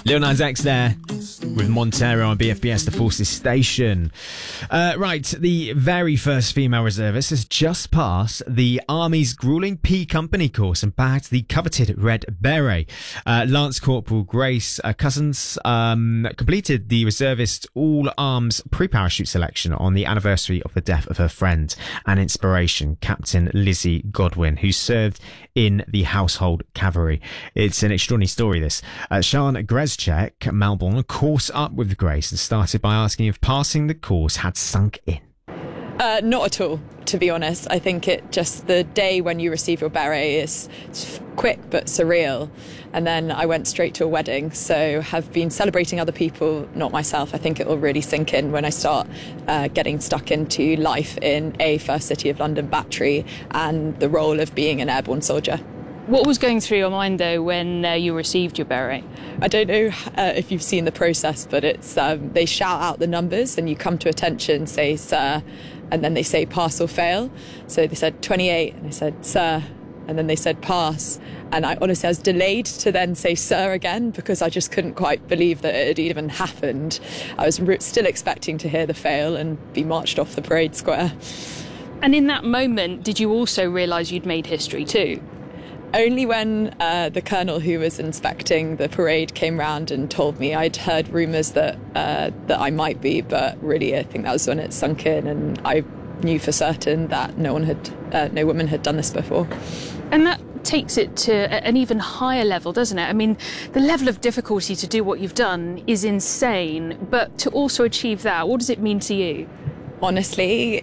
Lil Nas X there with Montero on BFBS, the Forces Station. Right, the very first female reservist has just passed the Army's grueling P Company course and bagged the coveted Red Beret. Lance Corporal Grace Cousins completed the reservist all-arms pre-parachute selection on the anniversary of the death of her friend and inspiration, Captain Lizzie Godwin, who served in the Household Cavalry. It's an extraordinary story, this. Sean Grezchek, Melbourne, caught up with Grace and started by asking if passing the course had sunk in. Not at all, to be honest. I think it just, the day when you receive your beret is quick but surreal. And then I went straight to a wedding, so have been celebrating other people, not myself. I think it will really sink in when I start getting stuck into life in a First City of London battery and the role of being an airborne soldier. What was going through your mind, though, when you received your beret? I don't know if you've seen the process, but it's they shout out the numbers and you come to attention, say, sir, and then they say pass or fail. So they said 28, and I said, sir, and then they said pass. And I honestly was delayed to then say sir again because I just couldn't quite believe that it had even happened. I was still expecting to hear the fail and be marched off the parade square. And in that moment, did you also realise you'd made history too? Only when the colonel who was inspecting the parade came round and told me. I'd heard rumours that I might be, but really I think that was when it sunk in, and I knew for certain that no woman had done this before. And that takes it to an even higher level, doesn't it? I mean, the level of difficulty to do what you've done is insane, but to also achieve that, what does it mean to you? Honestly,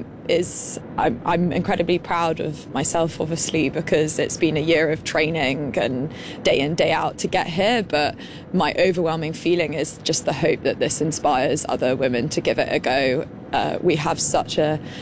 I'm incredibly proud of myself, obviously, because it's been a year of training and day in, day out to get here. But my overwhelming feeling is just the hope that this inspires other women to give it a go. We have such a